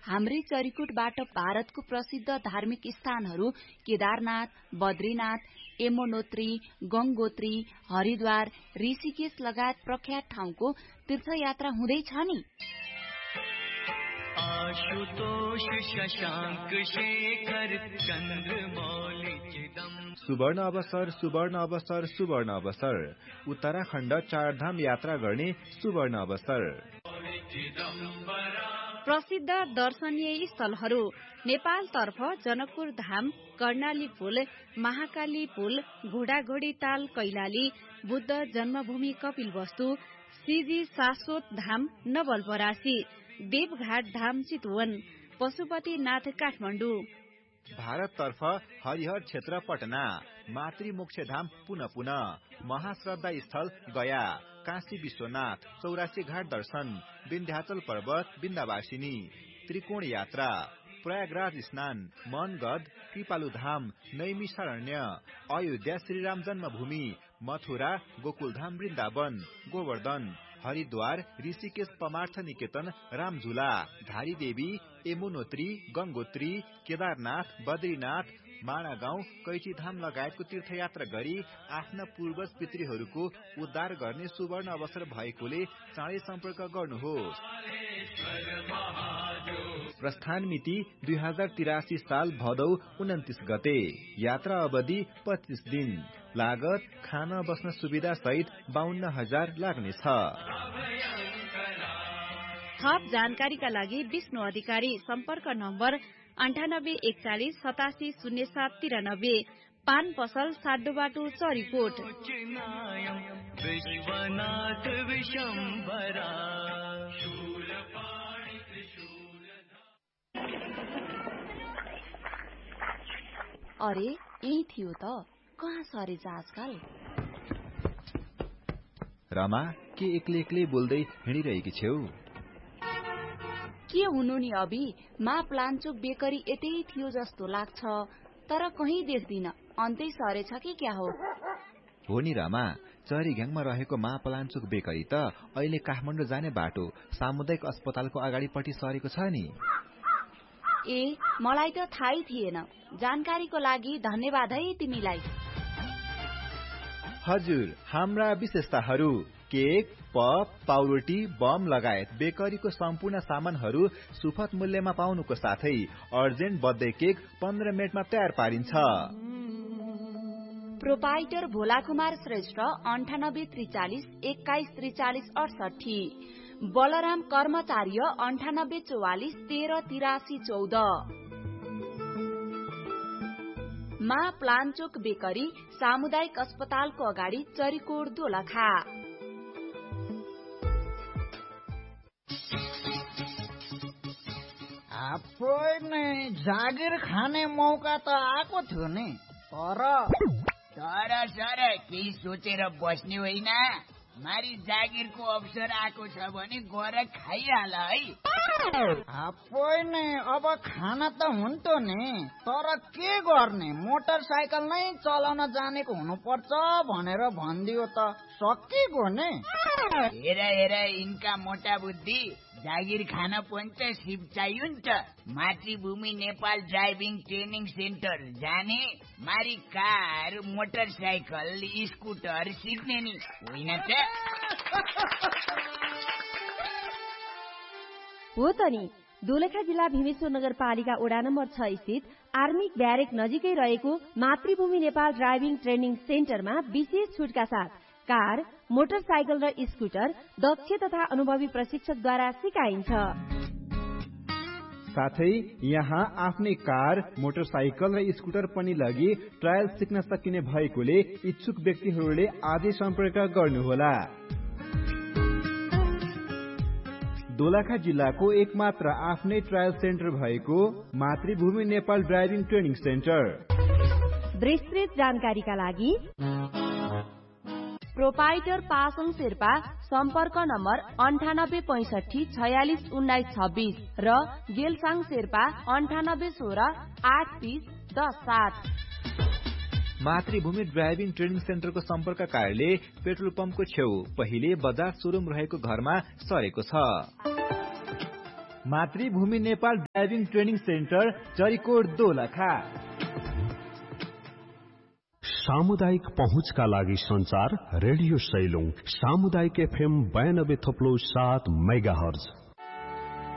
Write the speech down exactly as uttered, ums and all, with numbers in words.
हाम्रै चरीकोटबाट भारतको प्रसिद्ध धार्मिक स्थानहरू केदारनाथ, बद्रीनाथ, यमुनोत्री, गंगोत्री, हरिद्वार, ऋषिकेश लगायत प्रख्यात ठाउँको तीर्थयात्रा हुँदैछ नि। आशुतोष शशांक शेखर चंद्रमौली चिदम। सुवर्ण अवसर सुवर्ण अवसर सुवर्ण अवसर उत्तराखण्ड चारधाम यात्रा गर्ने सुवर्ण अवसर। प्रसिद्ध दर्शनीय स्थलहरू नेपाल तर्फ जनकपुर धाम, कर्णाली पुल, महाकाली पुल, घोडाघोडी ताल कैलाली, बुद्ध जन्मभूमि कपिलवस्तु, श्रीजी शाश्वत धाम नवलपरासी, देवघाट धाम चितवन, पशुपतिनाथ काठमाडौँ। भारत तर्फ हरिहर क्षेत्र पटना, मातृमोक्ष धाम पुनः पुनः, महाश्रद्धा स्थल गया, काशी विश्वनाथ, चौरासी घाट दर्शन, विन्ध्याचल पर्वत विन्ध्यवासिनी, त्रिकोण यात्रा, प्रयागराज स्नान, मनगढ, कृपालु धाम, नैमिषारण्य, अयोध्या श्रीराम जन्मभूमि, मथुरा गोकुलधाम वृन्दावन, गोवर्धन, हरिद्वार, ऋषिकेश पमार्थ निकेतन, रामझुला, धारी देवी, यमुनोत्री, गंगोत्री, केदारनाथ, बद्रीनाथ, माणागाउँ, कैचीधाम लगायतको तीर्थयात्रा गरी आफ्ना पूर्वज पितृहरूको उद्धार गर्ने सुवर्ण अवसर भएकोले चाँडै सम्पर्क गर्नुहोस्। प्रस्थान मिति दुई हजार तिरासी साल भदौ उन्तिस गते, यात्रा अवधि पच्चीस दिन, लागत खाना बस्न सुविधा सहित बाहन्न हजार लाग्नेछ। थप जानकारीका लागि विष्णु अधिकारी, सम्पर्क नम्बर अन्ठानब्बे एकचालिस सतासी शून्य सात तिरानब्बे, पान पसल साडो बाटो चरीकोट। विश्वनाथ विशंभरा। अरे यही थियो त, कहाँ सरेछ आजकल? रमा के एक्लै एक्लै बोल्दै हिँडिरहेकी छेउ? के हुनु नि अभी, मा प्लान्चोक बेकरी यतै थियो जस्तो लाग्छ, तर कहीँ देख्दिन। अन्तै सरेछ कि क्या हो? हो नि रमा, चरीघ्याङमा रहेको मा प्लान्चोक बेकरी त अहिले काठमाडौँ जाने बाटो सामुदायिक अस्पतालको अगाडिपट्टि सरेको छ नि। ए, मलाई त थाहै थिएन। जानकारीको लागि धन्यवाद है तिमीलाई। हजुर, हाम्रा विशेषताहरू केक, पप, पाउरोटी, बम लगायत बेकरीको सम्पूर्ण सामानहरू सुपथ मूल्यमा पाउनुको साथै अर्जेन्ट बर्थडे केक पन्ध्र मिनटमा तयार पारिन्छ। प्रोपाइटर भोला कुमार श्रेष्ठ, अन्ठानब्बे त्रिचालिस एक्काइस त्रिचालिस अडसठी, बलराम कर्मचार्य, अन्ठानब्बे चौवालिस तेह्र तिरासी चौध। मा प्लान्चोक बेकरी, सामुदायिक अस्पतालको अगाडि, चरीकोट दोलखा। जागिर खाने मौका त आएको थियो नि, तर तर सर केही सोचेर बस्ने होइन। मारी जागिरको अवसर आएको छ भने गएर खाइहाल है। नै अब खाना त हुन्थ्यो नि, तर के गर्ने, मोटरसाइकल नै चलाउन जानेको हुनुपर्छ भनेर भनिदियो त सकिगयो नि। हेर हेर यिनका मोटा बुद्धि, जागिर खान पनि त सिप चाहियो नि त। मातृभूमि नेपाल ड्राइभिङ ट्रेनिङ सेन्टर जाने, मारी कार, मोटरसाइकल, स्कुटर सिक्ने नि होइन त। हो त नि, दोलखा जिल्ला भीमेश्वर नगरपालिका वडा नम्बर छ स्थित आर्मी ब्यारेक नजिकै रहेको मातृभूमि नेपाल ड्राइभिङ ट्रेनिङ सेन्टरमा विशेष छुटका साथ कार, मोटरसाइकल र स्कुटर दक्ष तथा अनुभवी प्रशिक्षकद्वारा सिकाइन्छ। साथै यहाँ आफ्नै कार, मोटरसाइकल र स्कुटर पनि लगी ट्रायल सिक्न सकिने भएकोले इच्छुक व्यक्तिहरूले आजै सम्पर्क गर्नुहोला। दोलखा जिल्लाको एकमात्र आफ्नै ट्रायल सेन्टर भएको मातृभूमि नेपाल ड्राइभिङ ट्रेनिङ सेन्टर। विस्तृत जानकारीका लागि प्रोपाइटर पासङ शेर्पा, सम्पर्क नम्बर अन्ठानब्बे पैसठी छयालिस उन्नाइस छब्बिस र गेलसाङ शेर्पा, अन्ठानब्बे सोह्र आठ बिस दस सात। मातृभूमि ड्राइभिङ ट्रेनिङ सेन्टरको सम्पर्क कार्यालय पेट्रोल पम्पको छेउ पहिले बजाज सोरुम रहेको घरमा सरेको छ। मातृभूमि Nepal driving training centre Charikot Dolakha. सामुदायिक पहुँचका लागि संचार रेडियो सैलुङ सामुदायिक एफएम बयानब्बे थप्लो सात मेगा हर्ज।